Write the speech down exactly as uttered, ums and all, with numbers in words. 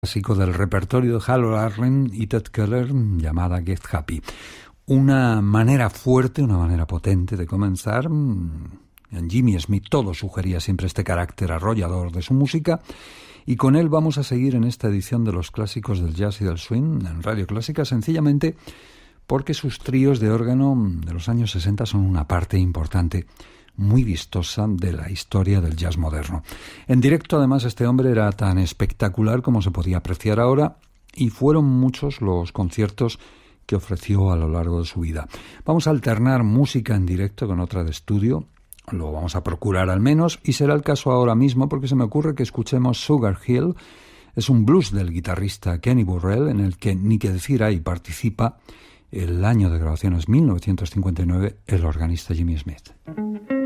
Clásico del repertorio de Harold Arlen y Ted Keller llamada Get Happy. Una manera fuerte, una manera potente de comenzar. En Jimmy Smith todo sugería siempre este carácter arrollador de su música, y con él vamos a seguir en esta edición de los clásicos del jazz y del swing en Radio Clásica, sencillamente porque sus tríos de órgano de los años sesenta son una parte importante, muy vistosa, de la historia del jazz moderno. En directo, además, este hombre era tan espectacular como se podía apreciar ahora, y fueron muchos los conciertos que ofreció a lo largo de su vida. Vamos a alternar música en directo con otra de estudio, lo vamos a procurar al menos, y será el caso ahora mismo porque se me ocurre que escuchemos Sugar Hill. Es un blues del guitarrista Kenny Burrell, en el que, ni que decir hay, participa, el año de grabación es mil novecientos cincuenta y nueve, el organista Jimmy Smith.